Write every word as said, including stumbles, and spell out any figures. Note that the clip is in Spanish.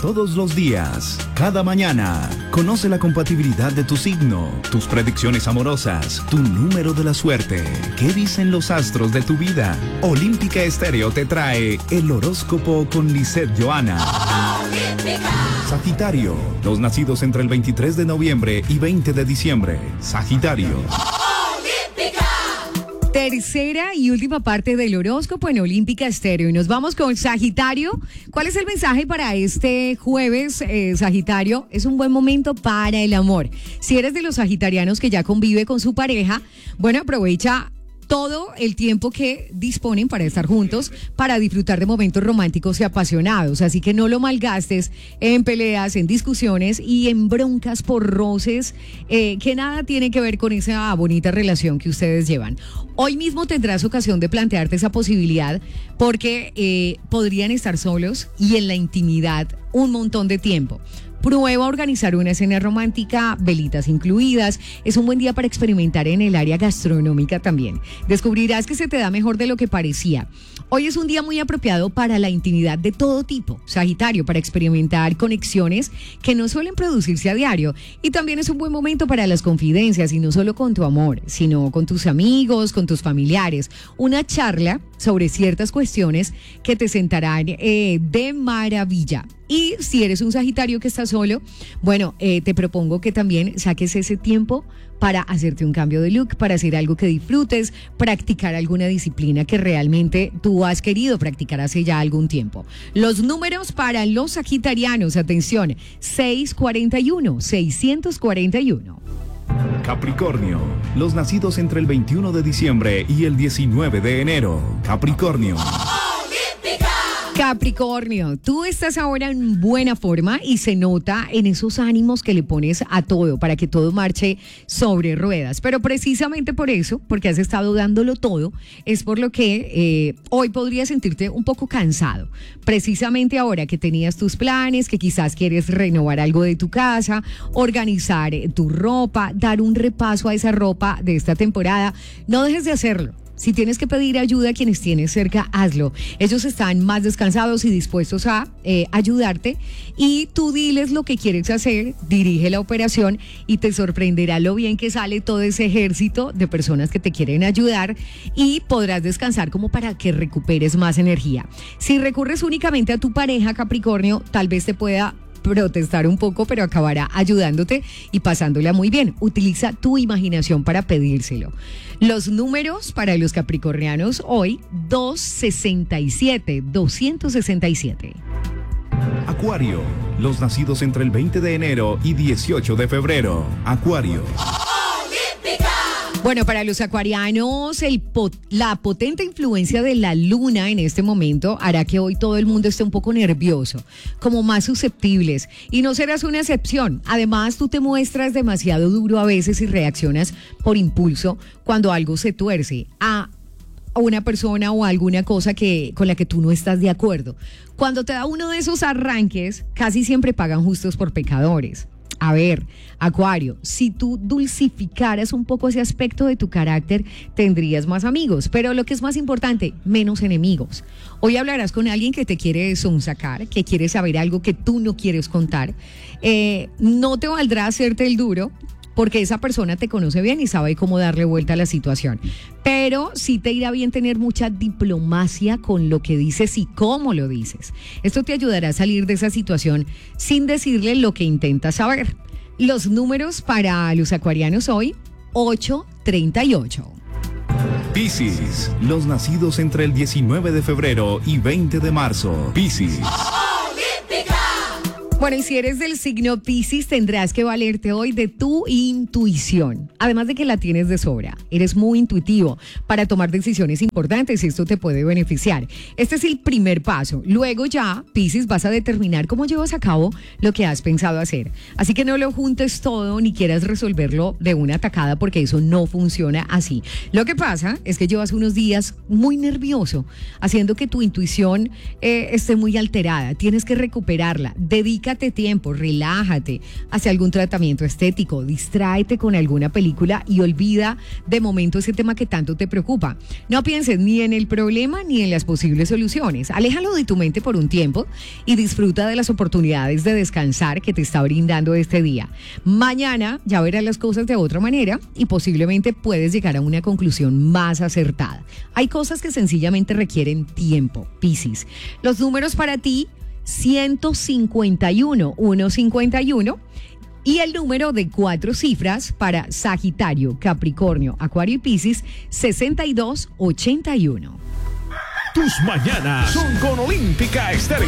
todos los días, cada mañana. Conoce la compatibilidad de tu signo, tus predicciones amorosas, tu número de la suerte. ¿Qué dicen los astros de tu vida? Olímpica Estéreo te trae el horóscopo con Lisette Johanna. Sagitario, los nacidos entre el veintitrés de noviembre y veinte de diciembre. Sagitario. Tercera y última parte del horóscopo en Olímpica Estéreo. Y nos vamos con Sagitario. ¿Cuál es el mensaje para este jueves, eh, Sagitario? Es un buen momento para el amor. Si eres de los sagitarianos que ya convive con su pareja, bueno, aprovecha todo el tiempo que disponen para estar juntos, para disfrutar de momentos románticos y apasionados. Así que no lo malgastes en peleas, en discusiones y en broncas por roces eh, que nada tiene que ver con esa bonita relación que ustedes llevan. Hoy mismo tendrás ocasión de plantearte esa posibilidad porque eh, podrían estar solos y en la intimidad un montón de tiempo. Prueba a organizar una cena romántica, velitas incluidas. Es un buen día para experimentar en el área gastronómica también. Descubrirás que se te da mejor de lo que parecía. Hoy es un día muy apropiado para la intimidad de todo tipo, Sagitario, para experimentar conexiones que no suelen producirse a diario. Y también es un buen momento para las confidencias, y no solo con tu amor, sino con tus amigos, con tus familiares. Una charla sobre ciertas cuestiones que te sentarán eh, de maravilla. Y si eres un Sagitario que está solo, bueno, eh, te propongo que también saques ese tiempo para hacerte un cambio de look, para hacer algo que disfrutes, practicar alguna disciplina que realmente tú has querido practicar hace ya algún tiempo. Los números para los sagitarianos, atención, seiscientos cuarenta y uno, seiscientos cuarenta y uno. Capricornio, los nacidos entre el veintiuno de diciembre y el diecinueve de enero. Capricornio. Capricornio, tú estás ahora en buena forma y se nota en esos ánimos que le pones a todo para que todo marche sobre ruedas. Pero precisamente por eso, porque has estado dándolo todo, es por lo que eh, hoy podrías sentirte un poco cansado. Precisamente ahora que tenías tus planes, que quizás quieres renovar algo de tu casa, organizar tu ropa, dar un repaso a esa ropa de esta temporada, no dejes de hacerlo. Si tienes que pedir ayuda a quienes tienes cerca, hazlo. Ellos están más descansados y dispuestos a eh, ayudarte, y tú diles lo que quieres hacer, dirige la operación y te sorprenderá lo bien que sale todo ese ejército de personas que te quieren ayudar, y podrás descansar como para que recuperes más energía. Si recurres únicamente a tu pareja, Capricornio, tal vez te pueda protestar un poco, pero acabará ayudándote y pasándola muy bien. Utiliza tu imaginación para pedírselo. Los números para los capricornianos hoy, doscientos sesenta y siete, doscientos sesenta y siete. Acuario, los nacidos entre el veinte de enero y dieciocho de febrero. Acuario. Bueno, para los acuarianos, el pot- la potente influencia de la luna en este momento hará que hoy todo el mundo esté un poco nervioso, como más susceptibles, y no serás una excepción. Además, tú te muestras demasiado duro a veces y reaccionas por impulso cuando algo se tuerce a una persona o alguna cosa que, con la que tú no estás de acuerdo. Cuando te da uno de esos arranques, casi siempre pagan justos por pecadores. A ver, Acuario, si tú dulcificaras un poco ese aspecto de tu carácter, tendrías más amigos, pero lo que es más importante, menos enemigos. Hoy hablarás con alguien que te quiere sonsacar, que quiere saber algo que tú no quieres contar. Eh, no te valdrá hacerte el duro, porque esa persona te conoce bien y sabe cómo darle vuelta a la situación. Pero sí te irá bien tener mucha diplomacia con lo que dices y cómo lo dices. Esto te ayudará a salir de esa situación sin decirle lo que intentas saber. Los números para los acuarianos hoy, ocho treinta y ocho. Piscis, los nacidos entre el diecinueve de febrero y veinte de marzo. Piscis. Bueno, y si eres del signo Piscis, tendrás que valerte hoy de tu intuición. Además de que la tienes de sobra. Eres muy intuitivo para tomar decisiones importantes y esto te puede beneficiar. Este es el primer paso. Luego ya, Piscis, vas a determinar cómo llevas a cabo lo que has pensado hacer. Así que no lo juntes todo ni quieras resolverlo de una tacada, porque eso no funciona así. Lo que pasa es que llevas unos días muy nervioso, haciendo que tu intuición eh, esté muy alterada. Tienes que recuperarla. Dedica dedícate tiempo, relájate, hace algún tratamiento estético, distráete con alguna película y olvida de momento ese tema que tanto te preocupa. No pienses ni en el problema ni en las posibles soluciones. Aléjalo de tu mente por un tiempo y disfruta de las oportunidades de descansar que te está brindando este día. Mañana ya verás las cosas de otra manera y posiblemente puedes llegar a una conclusión más acertada. Hay cosas que sencillamente requieren tiempo, Piscis. Los números para ti, ciento cincuenta y uno, ciento cincuenta y uno. Y el número de cuatro cifras para Sagitario, Capricornio, Acuario y Piscis, sesenta y dos ochenta y uno. Tus mañanas son con Olímpica Estéreo.